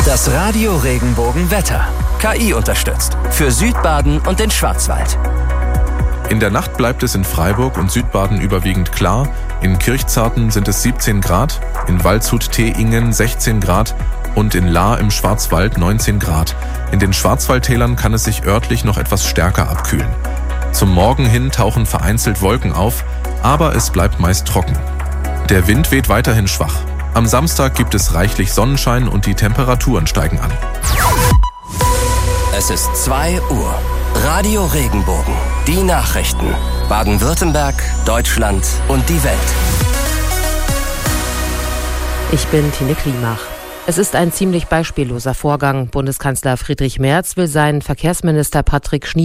Das Radio Regenbogen Wetter. KI unterstützt. Für Südbaden und den Schwarzwald. In der Nacht bleibt es in Freiburg und Südbaden überwiegend klar. In Kirchzarten sind es 17 Grad, in Waldshut-Teingen 16 Grad und in Lahr im Schwarzwald 19 Grad. In den Schwarzwaldtälern kann es sich örtlich noch etwas stärker abkühlen. Zum Morgen hin tauchen vereinzelt Wolken auf, aber es bleibt meist trocken. Der Wind weht weiterhin schwach. Am Samstag gibt es reichlich Sonnenschein und die Temperaturen steigen an. Es ist 2 Uhr. Radio Regenbogen. Die Nachrichten. Baden-Württemberg, Deutschland und die Welt. Ich bin Tine Klimach. Es ist ein ziemlich beispielloser Vorgang. Bundeskanzler Friedrich Merz will seinen Verkehrsminister Patrick Schnieer